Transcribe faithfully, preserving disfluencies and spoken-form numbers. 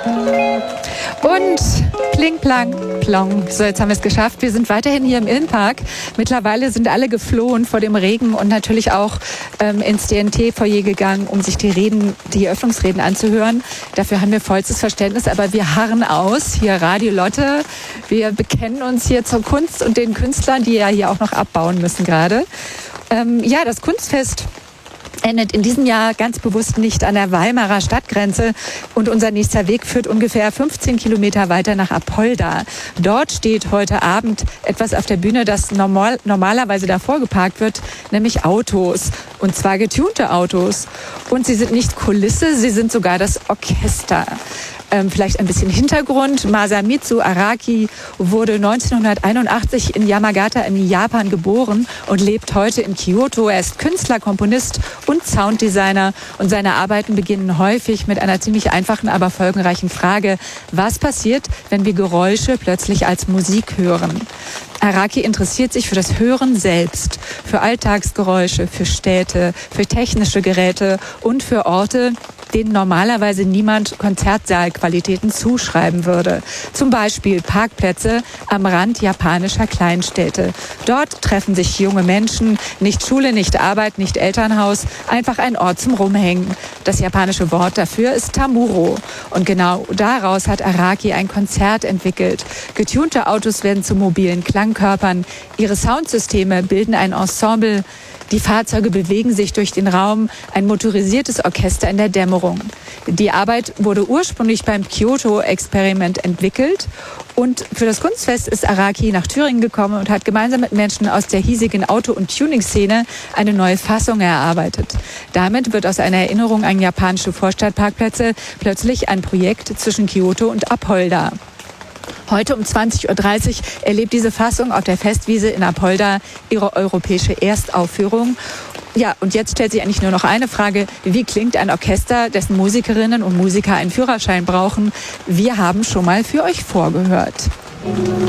Und pling, plang, plong. So, jetzt haben wir es geschafft. Wir sind weiterhin hier im Innenpark. Mittlerweile sind alle geflohen vor dem Regen und natürlich auch ähm, ins D N T-Foyer gegangen, um sich die Reden, die Eröffnungsreden anzuhören. Dafür haben wir vollstes Verständnis, aber wir harren aus. Hier Radio Lotte. Wir bekennen uns hier zur Kunst und den Künstlern, die ja hier auch noch abbauen müssen gerade. Ähm, ja, das Kunstfest endet in diesem Jahr ganz bewusst nicht an der Weimarer Stadtgrenze und unser nächster Weg führt ungefähr fünfzehn Kilometer weiter nach Apolda. Dort steht heute Abend etwas auf der Bühne, das normal, normalerweise davor geparkt wird, nämlich Autos, und zwar getunte Autos. Und sie sind nicht Kulisse, sie sind sogar das Orchester. Ähm, vielleicht ein bisschen Hintergrund. Masamitsu Araki wurde neunzehnhunderteinundachtzig in Yamagata in Japan geboren und lebt heute in Kyoto. Er ist Künstler, Komponist und Sounddesigner und seine Arbeiten beginnen häufig mit einer ziemlich einfachen, aber folgenreichen Frage: Was passiert, wenn wir Geräusche plötzlich als Musik hören? Araki interessiert sich für das Hören selbst, für Alltagsgeräusche, für Städte, für technische Geräte und für Orte, denen normalerweise niemand Konzertsaalqualitäten zuschreiben würde. Zum Beispiel Parkplätze am Rand japanischer Kleinstädte. Dort treffen sich junge Menschen, nicht Schule, nicht Arbeit, nicht Elternhaus, einfach ein Ort zum Rumhängen. Das japanische Wort dafür ist Tamuro. Und genau daraus hat Araki ein Konzert entwickelt. Getunte Autos werden zu mobilen Klangkörpern. Ihre Soundsysteme bilden ein Ensemble. Die Fahrzeuge bewegen sich durch den Raum, ein motorisiertes Orchester in der Dämmerung. Die Arbeit wurde ursprünglich beim Kyoto-Experiment entwickelt und für das Kunstfest ist Araki nach Thüringen gekommen und hat gemeinsam mit Menschen aus der hiesigen Auto- und Tuning-Szene eine neue Fassung erarbeitet. Damit wird aus einer Erinnerung an japanische Vorstadtparkplätze plötzlich ein Projekt zwischen Kyoto und Apolda. Heute um zwanzig Uhr dreißig erlebt diese Fassung auf der Festwiese in Apolda ihre europäische Erstaufführung. Ja, und jetzt stellt sich eigentlich nur noch eine Frage: Wie klingt ein Orchester, dessen Musikerinnen und Musiker einen Führerschein brauchen? Wir haben schon mal für euch vorgehört.